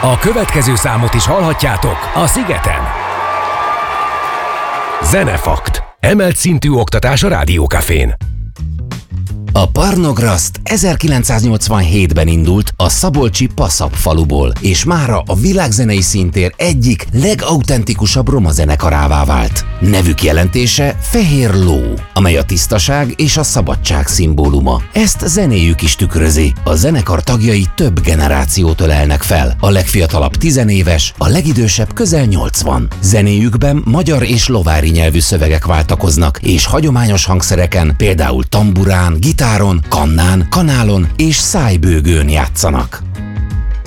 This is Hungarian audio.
A következő számot is hallhatjátok a Szigeten. Zenefakt. Emelt szintű oktatás a Rádiókafén. A Parnograszt 1987-ben indult a szabolcsi Passzap faluból, és mára a világzenei színtér egyik legautentikusabb roma zenekarává vált. Nevük jelentése Fehér Ló, amely a tisztaság és a szabadság szimbóluma. Ezt zenéjük is tükrözi. A zenekar tagjai több generációt ölelnek fel. A legfiatalabb 10 éves, a legidősebb közel 80. Zenéjükben magyar és lovári nyelvű szövegek váltakoznak, és hagyományos hangszereken, például tamburán, gitáron, kannán, kanálon és szájbőgőn játszanak.